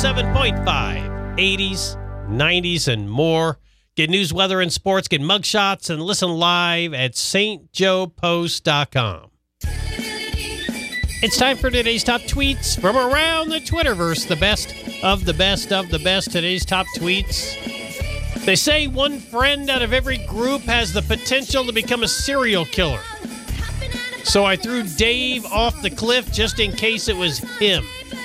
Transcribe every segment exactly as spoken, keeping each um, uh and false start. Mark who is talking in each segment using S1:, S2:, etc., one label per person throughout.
S1: seven point five, eighties, nineties, and more. Get news, weather, and sports. Get mugshots and listen live at st joe post dot com. It's time for today's top tweets from around the Twitterverse. The best of the best of the best. Today's top tweets. They say one friend out of every group has the potential to become a serial killer. So I threw Dave off the cliff just in case it was him.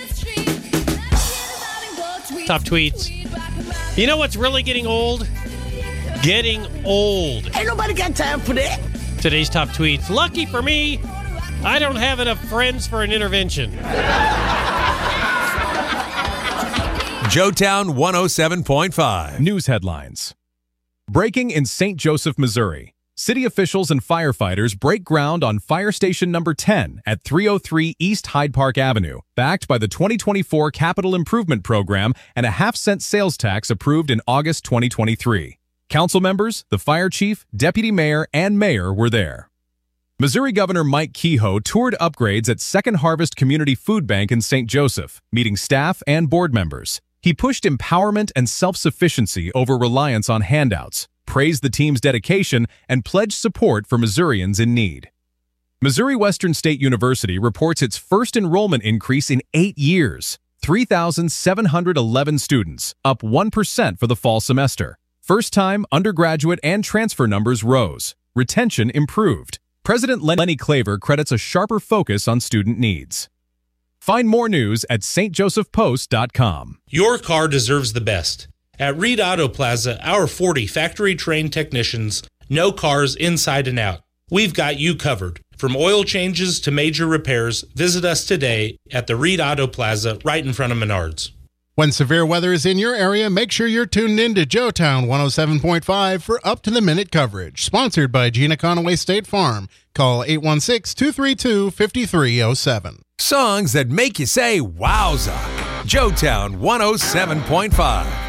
S1: Top tweets. You know what's really getting old? Getting old.
S2: Ain't nobody got time for that.
S1: Today's top tweets. Lucky for me, I don't have enough friends for an intervention.
S3: Joetown one oh seven point five.
S4: News headlines. Breaking in Saint Joseph, Missouri. City officials and firefighters break ground on Fire Station Number ten at three oh three East Hyde Park Avenue, backed by the twenty twenty-four Capital Improvement Program and a half-cent sales tax approved in August twenty twenty-three. Council members, the fire chief, deputy mayor, and mayor were there. Missouri Governor Mike Kehoe toured upgrades at Second Harvest Community Food Bank in Saint Joseph, meeting staff and board members. He pushed empowerment and self-sufficiency over reliance on handouts, praised the team's dedication, and pledged support for Missourians in need. Missouri Western State University reports its first enrollment increase in eight years, three thousand seven hundred eleven students, up one percent for the fall semester. First-time undergraduate and transfer numbers rose. Retention improved. President Lenny Claver credits a sharper focus on student needs. Find more news at st joseph post dot com.
S5: Your car deserves the best. At Reed Auto Plaza, our forty factory-trained technicians know cars inside and out. We've got you covered. From oil changes to major repairs, visit us today at the Reed Auto Plaza right in front of Menards.
S6: When severe weather is in your area, make sure you're tuned in to Joetown one oh seven point five for up-to-the-minute coverage. Sponsored by Gina Conaway State Farm. Call eight one six, two three two, five three zero seven.
S3: Songs that make you say wowza. Joetown one oh seven point five.